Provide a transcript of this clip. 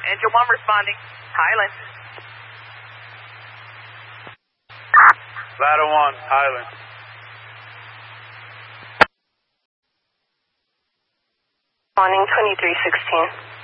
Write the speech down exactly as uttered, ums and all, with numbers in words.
Engine one responding. Highland. Ladder one, Highland. Morning, twenty-three sixteen.